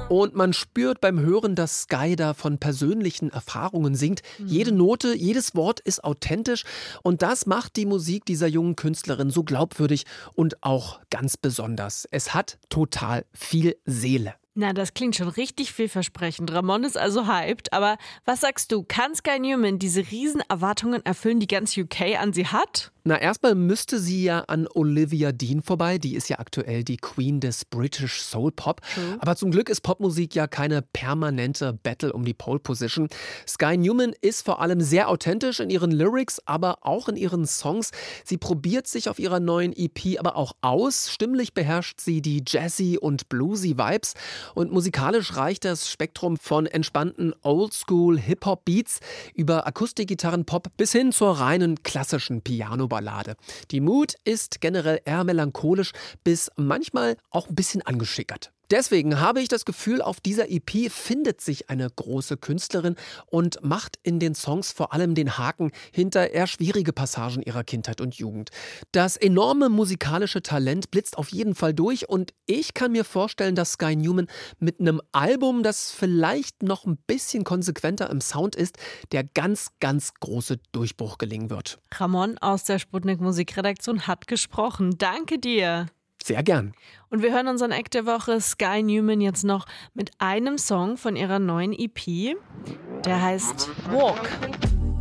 Und man spürt beim Hören, dass Sky da von persönlichen Erfahrungen singt. Jede Note, jedes Wort ist authentisch. Und das macht die Musik dieser jungen Künstlerin so glaubwürdig und auch ganz besonders. Es hat total viel Seele. Na, das klingt schon richtig vielversprechend. Ramon ist also hyped. Aber was sagst du, kann Sky Newman diese riesen Erwartungen erfüllen, die ganz UK an sie hat? Na, erstmal müsste sie ja an Olivia Dean vorbei. Die ist ja aktuell die Queen des British Soul Pop. Aber zum Glück ist Popmusik ja keine permanente Battle um die Pole Position. Sky Newman ist vor allem sehr authentisch in ihren Lyrics, aber auch in ihren Songs. Sie probiert sich auf ihrer neuen EP aber auch aus. Stimmlich beherrscht sie die Jazzy und Bluesy Vibes. Und musikalisch reicht das Spektrum von entspannten Oldschool-Hip-Hop-Beats über Akustikgitarren-Pop bis hin zur reinen klassischen Piano-Ballade. Die Mood ist generell eher melancholisch bis manchmal auch ein bisschen angeschickert. Deswegen habe ich das Gefühl, auf dieser EP findet sich eine große Künstlerin und macht in den Songs vor allem den Haken hinter eher schwierige Passagen ihrer Kindheit und Jugend. Das enorme musikalische Talent blitzt auf jeden Fall durch und ich kann mir vorstellen, dass Sky Newman mit einem Album, das vielleicht noch ein bisschen konsequenter im Sound ist, der ganz, ganz große Durchbruch gelingen wird. Ramon aus der Sputnik Musikredaktion hat gesprochen. Danke dir. Sehr gern. Und wir hören unseren Act der Woche Sky Newman jetzt noch mit einem Song von ihrer neuen EP. Der heißt Walk.